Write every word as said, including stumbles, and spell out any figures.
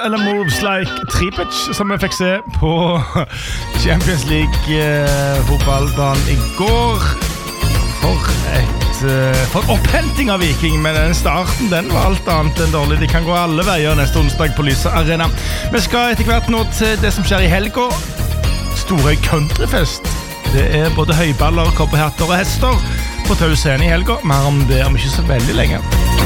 eller moves like Tripic, som vi fikk se på Champions League-fotballdagen i går. For et for opphenting av Viking, men den starten den var alt annet enn dårlig. De kan gå alle veier neste onsdag på Lyse Arena. Vi skal etter hvert nå til det som skjer i helga. Storøy Countryfest. Det er både høyballer, kopperherter og hester på Tau Scene i helga. Mer om det om ikke så veldig lenge.